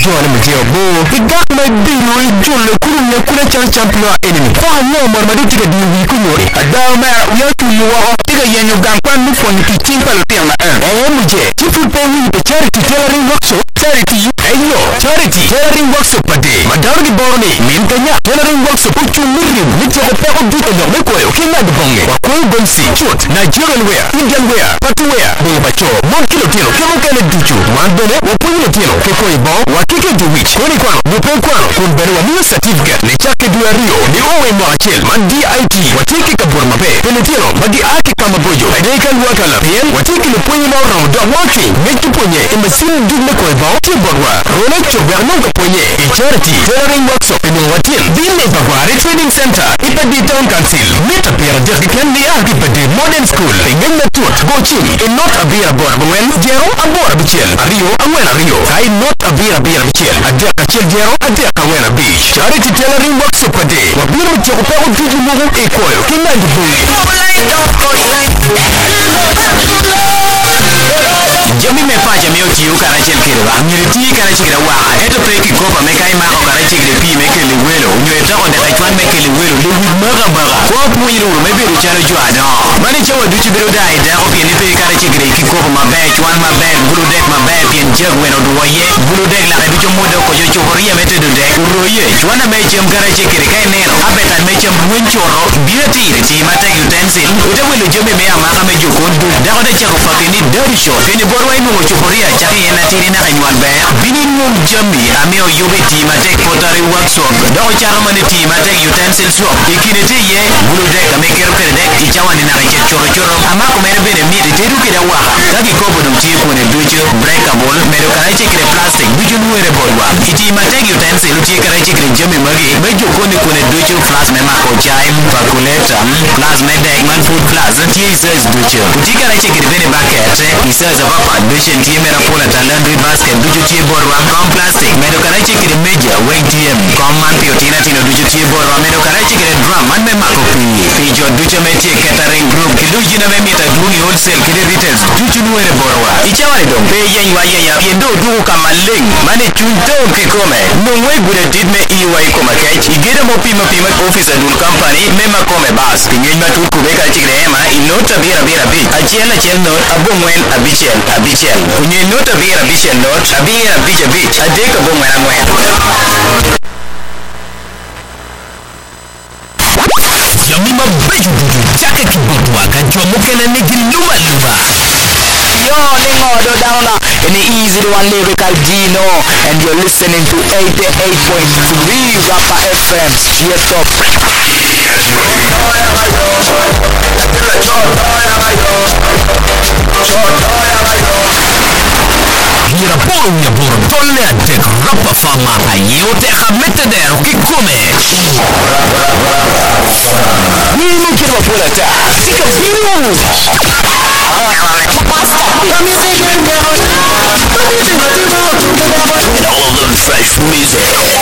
John Mujiobo, the government bill John Kunya Kuna Champion enemy. For no more Madita di Wikuri, a down there, we are to you all, Tiga Yanu Gampan for the 15 Palatian, MJ, Chifu Penny, the charity tailoring workshop, charity, Ayo, charity tailoring workshop per day, Madari Borni, Mintanya, tailoring workshop, Uchu Million, Mitchell Pepper Duke and Meko, Kina de Bonge, Wakoi Gonsi, Short, Nigerian wear, Indian wear, Patu wear, Bobacho, Monkilo Tino, Kemokane Duchu, Mandone, Wapuno Tino, Kekoi Bon, Wakike de Witch, Koniquano, Mupenquano, Kunberu, new certificate, Lechake Duario, the Owe Marchel, Mandi IT, Watiki Kaburma Bay, Penetino, Madi Aki Kamabojo, Adekan Wakala, Pien, Watiki Lupuino Round, Dawaki, Metu Ponye, in the same Dugneko, Tiborwa, Rolecho Vernon Ponye, a charity, tailoring workshop in Watin, Ville Bagwari Training Center, Ipadi Town Council, Metapir, Jessican, the Archipadi Modern School, in the Tut, Bochin, and not a beer Borwen, Jero, a Borbichel, Rio, Rio, I not a beer Bichel, a Jacachel Jero, a Jacawena Beach, charity tailoring workshop a day, what Biro Jopo to the Mogo Equal, King and Jami me fa jami o kiu kana chel kire ba ngiri ti kana chikira wa eto preki kopa me kai ma o kana chikire pi me kele welo nyo eta on da twan me kele welo le wi maga baga ko pu iru me be ru chara jwa no mani chewa du chibiro dai da o pi ni pe kana chikire ki kopa ma be twan ma be bulu dek ma be pien jeg weno du waye bulu dek la bi chomo de ko jo choria me te du dek roye twana me chem kana chikire kai ne no abeta me chem buen choro biati ti mata utensil uta welo jome me ama me jo ko du da ko de cheko fakini dirty shot ni borwa inu chokoria chaki ena tiri na kanywan be binin mum jami ameo yobe team atek pottery workshop do charma ni team atek utensil shop ikinete ye bulu dek ame kero kere dek ichawani na ke choro choro ama ko mere bene mi de du kida wa taki ko bodum ti ko ne dujo breakable mere kana chekire plastic dujo nuere borwa iti matek utensil ti kana chekire jami magi bejo ko ne dujo flash me ma ko chai calculator plus me dek man food plus ti says dujo ti kana chekire bene bucket isays papa dushin ti mera pula laundry basket duju ti borwa com plastic medo kana chikire meja wing tm com man pio tina tino duju ti borwa medo kana chikire drum man me mako pi jo duju meti catering group kiduji na memita duni wholesale kide retail duju nuere borwa ichawai dom pe yen wa ya yendo du kama leng mane chunto ke kome no we gure did me iwai koma kai igere mo pima office adul company me makome bas nyen matu kubeka chikire ema inota bira bi achiela chendo abongwen abichel unye nota bira bichel not abira bicha bich adeka bongwen angwen Yamima beju dudu chake kibotwa kanchomo kene nigi luba Yo ningo down in the easy one lyrical Gino and you're listening to 88.3 Rapper FM straight up Hira bonya bor tolle de rapper fama ayo te khamete der kikome Nino kiro pula ta sika view all of them fresh music